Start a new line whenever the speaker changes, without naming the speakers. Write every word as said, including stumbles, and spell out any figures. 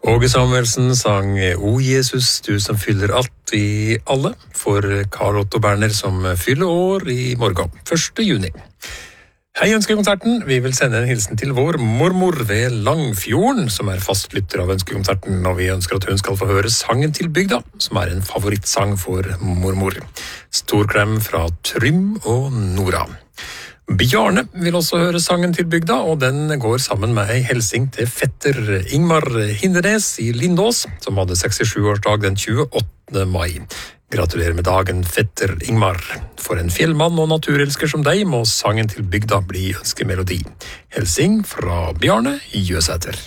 Åge Samuelsen sang O Jesus, du som fyller alt i alle, for Karl Otto Berner som fyller år i morgen, første juni. Hei, ønskekonserten. Vi vil sende en hilsen til vår mormor ved Langfjorden, som er fastlytter av ønskekonserten, og vi ønsker at hun skal få høre sangen til bygda, som er en favorittsang for mormor. Stor klem fra Trym og Nora. Bjarne vil også høre sangen til bygda, og den går sammen med ei helsing til fetter Ingmar Hindenes i Lindås, som hadde sekstisju-årsdag den tjueåttende mai. Gratulerer med dagen, fetter Ingmar. For en fjellmann og naturelsker som deg må sangen til bygda bli ønskemelodi. Helsing fra Bjarne Jøsæter.